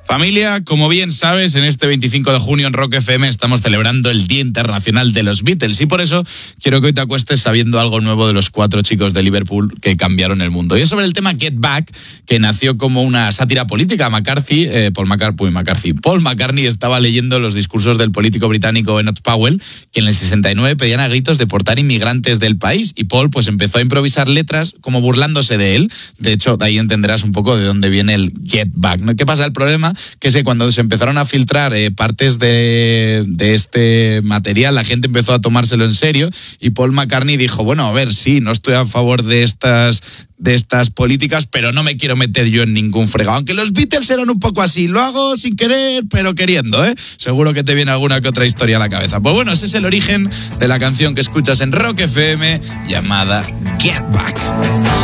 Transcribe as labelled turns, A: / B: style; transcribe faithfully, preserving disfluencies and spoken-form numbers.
A: Familia, como bien sabes, en este veinticinco de junio en Rock F M estamos celebrando el Día Internacional de los Beatles y por eso quiero que hoy te acuestes sabiendo algo nuevo de los cuatro chicos de Liverpool que cambiaron el mundo. Y es sobre el tema Get Back, que nació como una sátira política. McCarthy, eh, Paul McCartney, McCarthy, Paul McCartney estaba leyendo los discursos del político británico Enoch Powell, que en el sesenta y nueve pedían a gritos deportar inmigrantes del país, y Paul pues empezó a improvisar letras como burlándose de él. De hecho, de ahí entenderás un poco de dónde viene el Get Back, ¿no? ¿Qué pasa? El problema que es que cuando se empezaron a filtrar eh, partes de, de este material, la gente empezó a tomárselo en serio y Paul McCartney dijo, bueno, a ver, sí, no estoy a favor de estas, de estas políticas, pero no me quiero meter yo en ningún fregado. Aunque los Beatles eran un poco así, lo hago sin querer, pero queriendo, ¿eh? Seguro que te viene alguna que otra historia a la cabeza. Pues bueno, ese es el origen de la canción que escuchas en Rock F M llamada Get Back.